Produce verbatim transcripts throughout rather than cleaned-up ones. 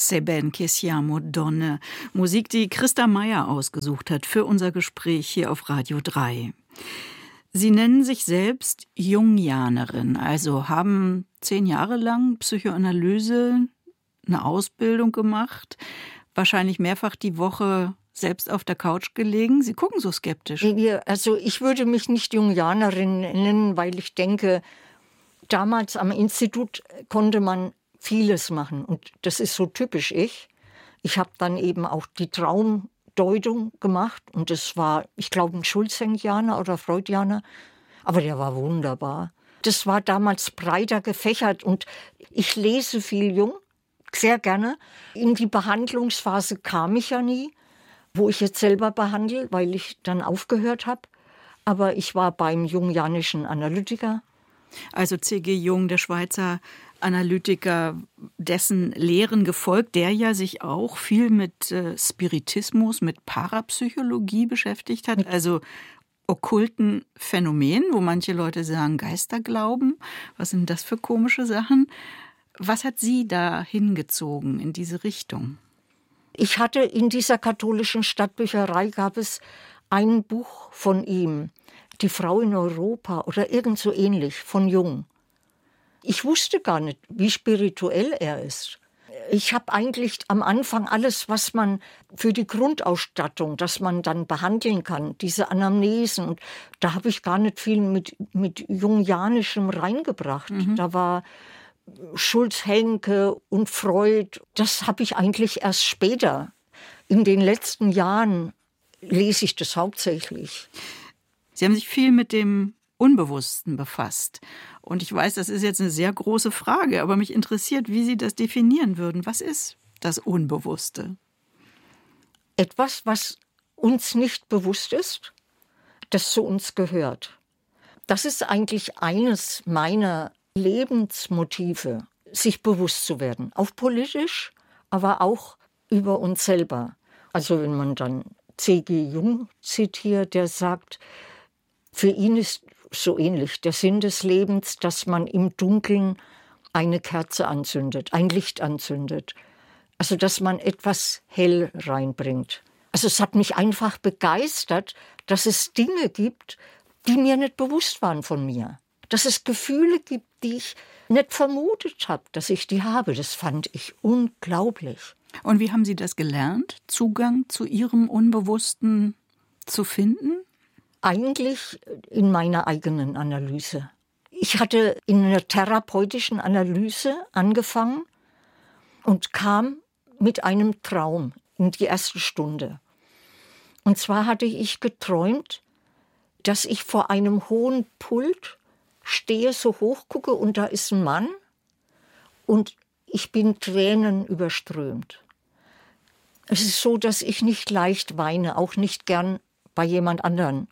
Se ben che siamo donne. Musik, die Christa Meier ausgesucht hat für unser Gespräch hier auf Radio drei. Sie nennen sich selbst Jungianerin, also haben zehn Jahre lang Psychoanalyse, eine Ausbildung gemacht, wahrscheinlich mehrfach die Woche selbst auf der Couch gelegen. Sie gucken so skeptisch. Also ich würde mich nicht Jungianerin nennen, weil ich denke, damals am Institut konnte man vieles machen. Und das ist so typisch ich. Ich habe dann eben auch die Traumdeutung gemacht. Und das war, ich glaube, ein Schulzengianer oder Freudianer. Aber der war wunderbar. Das war damals breiter gefächert. Und ich lese viel Jung, sehr gerne. In die Behandlungsphase kam ich ja nie, wo ich jetzt selber behandle, weil ich dann aufgehört habe. Aber ich war beim jungianischen Analytiker. Also C G Jung, der Schweizer Analytiker, dessen Lehren gefolgt, der ja sich auch viel mit äh, Spiritismus, mit Parapsychologie beschäftigt hat, also okkulten Phänomenen, wo manche Leute sagen Geisterglauben. Was sind das für komische Sachen? Was hat Sie da hingezogen in diese Richtung? Ich hatte in dieser katholischen Stadtbücherei gab es ein Buch von ihm, Die Frau in Europa oder irgend so ähnlich, von Jung. Ich wusste gar nicht, wie spirituell er ist. Ich habe eigentlich am Anfang alles, was man für die Grundausstattung, dass man dann behandeln kann, diese Anamnesen, und da habe ich gar nicht viel mit, mit Jungianischem reingebracht. Mhm. Da war Schulz-Henke und Freud, das habe ich eigentlich erst später. In den letzten Jahren lese ich das hauptsächlich. Sie haben sich viel mit dem Unbewussten befasst. Und ich weiß, das ist jetzt eine sehr große Frage, aber mich interessiert, wie Sie das definieren würden. Was ist das Unbewusste? Etwas, was uns nicht bewusst ist, das zu uns gehört. Das ist eigentlich eines meiner Lebensmotive, sich bewusst zu werden. Auch politisch, aber auch über uns selber. Also wenn man dann C G Jung zitiert, der sagt, für ihn ist so ähnlich der Sinn des Lebens, dass man im Dunkeln eine Kerze anzündet, ein Licht anzündet. Also dass man etwas hell reinbringt. Also es hat mich einfach begeistert, dass es Dinge gibt, die mir nicht bewusst waren von mir. Dass es Gefühle gibt, die ich nicht vermutet habe, dass ich die habe. Das fand ich unglaublich. Und wie haben Sie das gelernt, Zugang zu Ihrem Unbewussten zu finden? Eigentlich in meiner eigenen Analyse. Ich hatte in einer therapeutischen Analyse angefangen und kam mit einem Traum in die erste Stunde. Und zwar hatte ich geträumt, dass ich vor einem hohen Pult stehe, so hoch gucke und da ist ein Mann und ich bin tränenüberströmt. Es ist so, dass ich nicht leicht weine, auch nicht gern bei jemand anderen.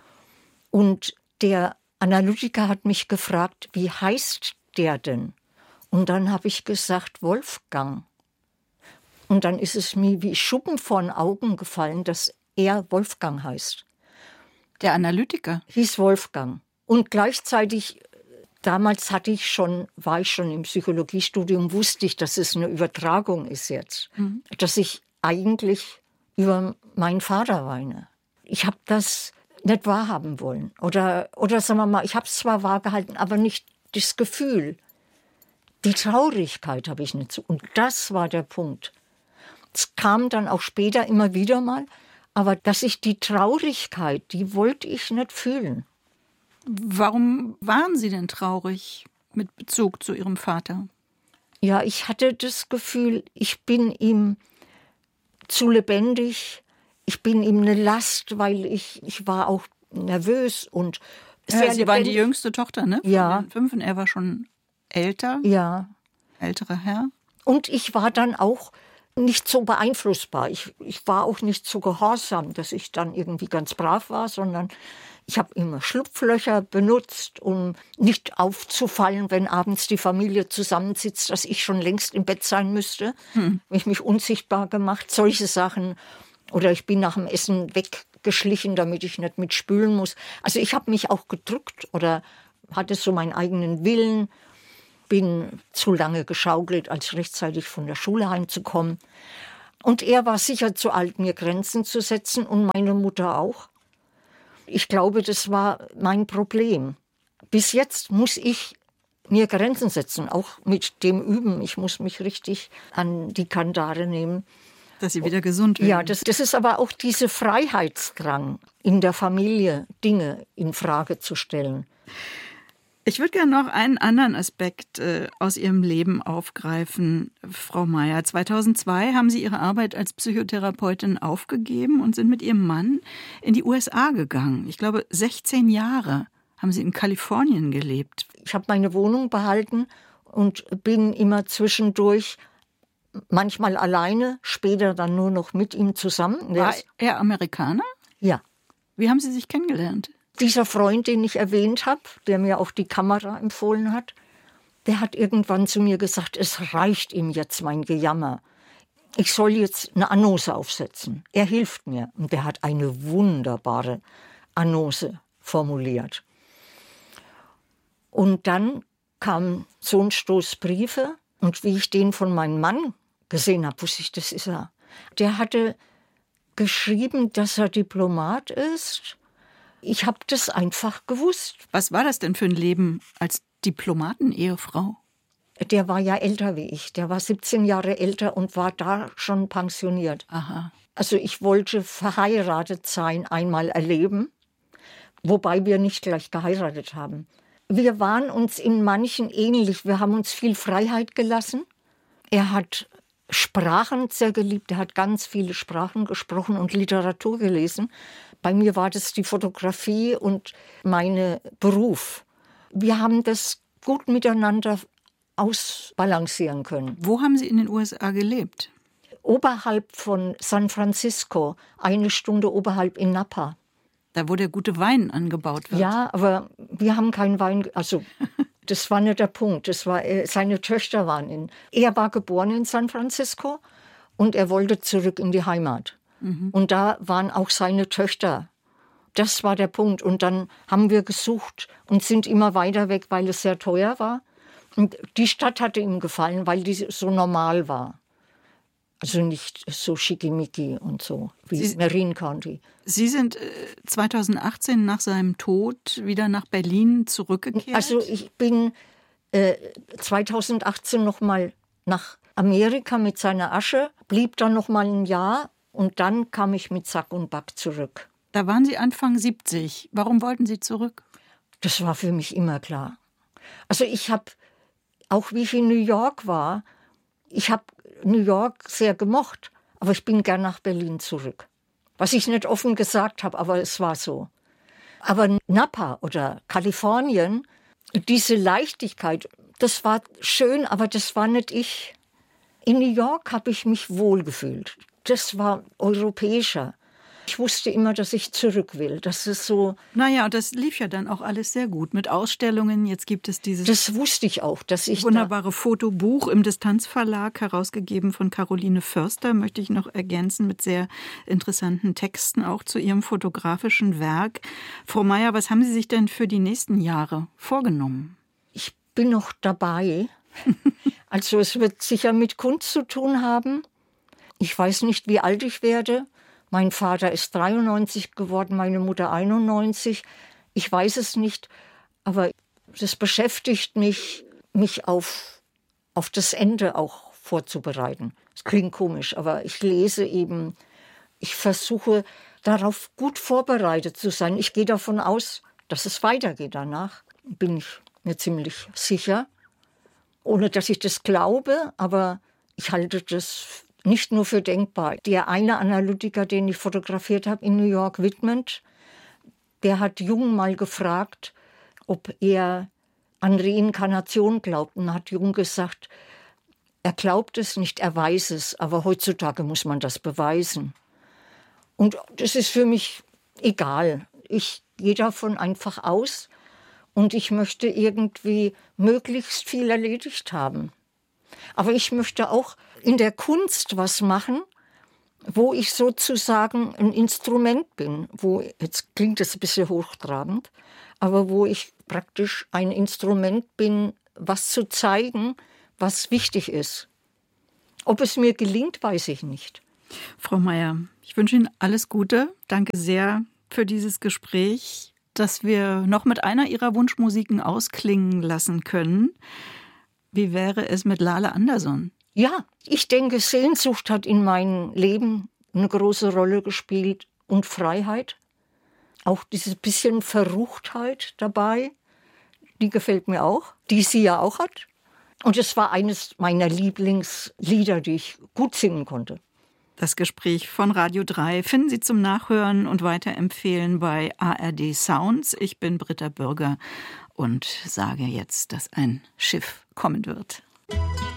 Und der Analytiker hat mich gefragt, wie heißt der denn? Und dann habe ich gesagt, Wolfgang. Und dann ist es mir wie Schuppen vor den Augen gefallen, dass er Wolfgang heißt. Der Analytiker? Hieß Wolfgang. Und gleichzeitig, damals hatte ich schon, war ich schon im Psychologiestudium, wusste ich, dass es eine Übertragung ist jetzt. Mhm. Dass ich eigentlich über meinen Vater weine. Ich habe das nicht wahrhaben wollen. Oder, oder sagen wir mal, ich habe es zwar wahrgehalten, aber nicht das Gefühl. Die Traurigkeit habe ich nicht so. Und das war der Punkt. Es kam dann auch später immer wieder mal, aber dass ich die Traurigkeit, die wollte ich nicht fühlen. Warum waren Sie denn traurig mit Bezug zu Ihrem Vater? Ja, ich hatte das Gefühl, ich bin ihm zu lebendig. Ich bin ihm eine Last, weil ich, ich war auch nervös und sehr ja, Sie lebendig. Waren die jüngste Tochter, ne? Von ja. den fünf, und er war schon älter. Ja. Älterer Herr. Und ich war dann auch nicht so beeinflussbar. Ich, ich war auch nicht so gehorsam, dass ich dann irgendwie ganz brav war, sondern ich habe immer Schlupflöcher benutzt, um nicht aufzufallen, wenn abends die Familie zusammensitzt, dass ich schon längst im Bett sein müsste. Hm. Habe ich mich unsichtbar gemacht, solche Sachen. Oder ich bin nach dem Essen weggeschlichen, damit ich nicht mitspülen muss. Also ich habe mich auch gedrückt oder hatte so meinen eigenen Willen. bin zu lange geschaukelt, als rechtzeitig von der Schule heimzukommen. Und er war sicher zu alt, mir Grenzen zu setzen und meine Mutter auch. Ich glaube, das war mein Problem. Bis jetzt muss ich mir Grenzen setzen, auch mit dem Üben. Ich muss mich richtig an die Kandare nehmen. Dass Sie wieder gesund werden. Ja, das, das ist aber auch dieser Freiheitsdrang in der Familie, Dinge in Frage zu stellen. Ich würde gerne noch einen anderen Aspekt äh, aus Ihrem Leben aufgreifen, Frau Meyer. zweitausendzwei haben Sie Ihre Arbeit als Psychotherapeutin aufgegeben und sind mit Ihrem Mann in die U S A gegangen. Ich glaube, sechzehn Jahre haben Sie in Kalifornien gelebt. Ich habe meine Wohnung behalten und bin immer zwischendurch, manchmal alleine, später dann nur noch mit ihm zusammen. War er Amerikaner? Ja. Wie haben Sie sich kennengelernt? Dieser Freund, den ich erwähnt habe, der mir auch die Kamera empfohlen hat, der hat irgendwann zu mir gesagt, es reicht ihm jetzt mein Gejammer. Ich soll jetzt eine Annonce aufsetzen. Er hilft mir. Und der hat eine wunderbare Annonce formuliert. Und dann kam so ein Stoß Briefe. Und wie ich den von meinem Mann gesehen habe, wusste ich, das ist er. Der hatte geschrieben, dass er Diplomat ist. Ich habe das einfach gewusst. Was war das denn für ein Leben als Diplomaten-Ehefrau? Der war ja älter wie ich. Der war siebzehn Jahre älter und war da schon pensioniert. Aha. Also ich wollte verheiratet sein, einmal erleben, wobei wir nicht gleich geheiratet haben. Wir waren uns in manchen ähnlich. Wir haben uns viel Freiheit gelassen. Er hat Sprachen sehr geliebt. Er hat ganz viele Sprachen gesprochen und Literatur gelesen. Bei mir war das die Fotografie und mein Beruf. Wir haben das gut miteinander ausbalancieren können. Wo haben Sie in den U S A gelebt? Oberhalb von San Francisco, eine Stunde oberhalb in Napa. Da, wo der gute Wein angebaut wird. Ja, aber wir haben keinen Wein, also das war nicht der Punkt. Das war, seine Töchter waren in, er war geboren in San Francisco und er wollte zurück in die Heimat. Mhm. Und da waren auch seine Töchter. Das war der Punkt. Und dann haben wir gesucht und sind immer weiter weg, weil es sehr teuer war. Und die Stadt hatte ihm gefallen, weil die so normal war. Also nicht so schickimicki und so, wie Sie, Marin County. Sie sind zweitausendachtzehn nach seinem Tod wieder nach Berlin zurückgekehrt? Also ich bin äh, zweitausendachtzehn noch mal nach Amerika mit seiner Asche, blieb dann noch mal ein Jahr und dann kam ich mit Sack und Back zurück. Da waren Sie Anfang siebzig. Warum wollten Sie zurück? Das war für mich immer klar. Also ich habe, auch wie ich in New York war, ich habe New York sehr gemocht, aber ich bin gern nach Berlin zurück. Was ich nicht offen gesagt habe, aber es war so. Aber Napa oder Kalifornien, diese Leichtigkeit, das war schön, aber das war nicht ich. In New York habe ich mich wohlgefühlt. Das war europäischer. Ich wusste immer, dass ich zurück will. Das ist so. Naja, und das lief ja dann auch alles sehr gut mit Ausstellungen. Jetzt gibt es dieses. Das wusste ich auch, dass ich wunderbare da Fotobuch im Distanzverlag, herausgegeben von Caroline Förster, möchte ich noch ergänzen, mit sehr interessanten Texten auch zu Ihrem fotografischen Werk. Frau Meyer, was haben Sie sich denn für die nächsten Jahre vorgenommen? Ich bin noch dabei. Also es wird sicher mit Kunst zu tun haben. Ich weiß nicht, wie alt ich werde. Mein Vater ist dreiundneunzig geworden, meine Mutter einundneunzig. Ich weiß es nicht, aber das beschäftigt mich, mich auf, auf das Ende auch vorzubereiten. Es klingt komisch, aber ich lese eben, ich versuche darauf gut vorbereitet zu sein. Ich gehe davon aus, dass es weitergeht danach, bin ich mir ziemlich sicher. Ohne dass ich das glaube, aber ich halte das nicht nur für denkbar. Der eine Analytiker, den ich fotografiert habe in New York, Whitman, der hat Jung mal gefragt, ob er an Reinkarnation glaubt. Und hat Jung gesagt, er glaubt es nicht, er weiß es, aber heutzutage muss man das beweisen. Und das ist für mich egal. Ich gehe davon einfach aus und ich möchte irgendwie möglichst viel erledigt haben. Aber ich möchte auch in der Kunst was machen, wo ich sozusagen ein Instrument bin, wo, jetzt klingt das ein bisschen hochtrabend, aber wo ich praktisch ein Instrument bin was zu zeigen, was wichtig ist. Ob es mir gelingt, weiß ich nicht. Frau Meyer, ich wünsche Ihnen alles Gute. Danke sehr für dieses Gespräch, das wir noch mit einer Ihrer Wunschmusiken ausklingen lassen können. Wie wäre es mit Lale Andersson? Ja, ich denke, Sehnsucht hat in meinem Leben eine große Rolle gespielt und Freiheit. Auch dieses bisschen Verruchtheit dabei, die gefällt mir auch, die sie ja auch hat. Und es war eines meiner Lieblingslieder, die ich gut singen konnte. Das Gespräch von Radio drei finden Sie zum Nachhören und Weiterempfehlen bei A R D Sounds. Ich bin Britta Bürger und sage jetzt, dass ein Schiff kommen wird.